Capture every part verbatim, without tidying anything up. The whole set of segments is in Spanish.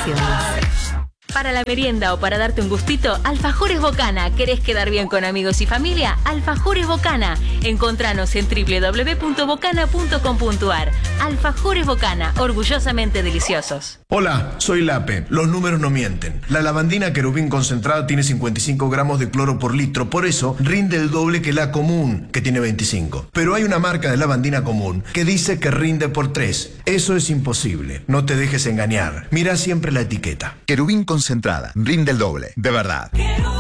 sensaciones. Para la merienda o para darte un gustito, Alfajores Bocana. ¿Querés quedar bien con amigos y familia? Alfajores Bocana. Encontranos en doble u doble u doble u punto bocana punto com punto a r. Alfajores Bocana, orgullosamente deliciosos. Hola, soy Lape. Los números no mienten. La lavandina querubín concentrada tiene cincuenta y cinco gramos de cloro por litro, por eso rinde el doble que la común, que tiene veinticinco. Pero hay una marca de lavandina común que dice que rinde por tres. Eso es imposible. No te dejes engañar. Mira siempre la etiqueta. Querubín concentrada, rinde el doble, de verdad.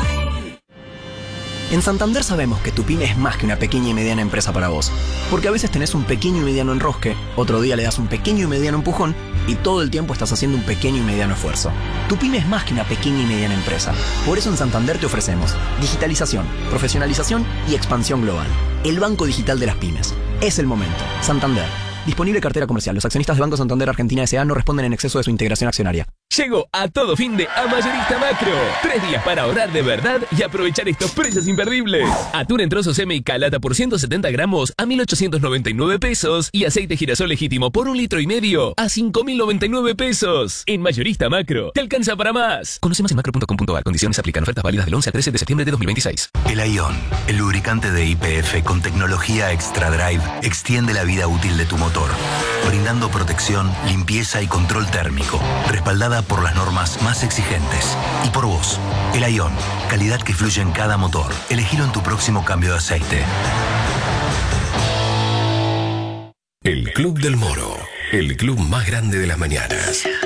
En Santander sabemos que tu pyme es más que una pequeña y mediana empresa para vos. Porque a veces tenés un pequeño y mediano enrosque, otro día le das un pequeño y mediano empujón y todo el tiempo estás haciendo un pequeño y mediano esfuerzo. Tu pyme es más que una pequeña y mediana empresa. Por eso en Santander te ofrecemos digitalización, profesionalización y expansión global. El banco digital de las pymes. Es el momento. Santander. Disponible cartera comercial. Los accionistas de Banco Santander Argentina S A no responden en exceso de su integración accionaria. Llegó a todo fin de a Mayorista Macro. Tres días para ahorrar de verdad y aprovechar estos precios imperdibles. Atún en trozos M y calata por ciento setenta gramos a mil ochocientos noventa y nueve pesos y aceite girasol legítimo por un litro y medio a cinco mil noventa y nueve pesos. En Mayorista Macro, te alcanza para más. Conoce más en macro punto com punto a r. Condiciones aplican. Ofertas válidas del once al trece de septiembre de dos mil veintiséis. El Ion, el lubricante de Y P F con tecnología Extra Drive, extiende la vida útil de tu motor, brindando protección, limpieza y control térmico, respaldada por las normas más exigentes. Y por vos, el Ion, calidad que fluye en cada motor. Elegilo en tu próximo cambio de aceite. El Club del Moro, el club más grande de las mañanas.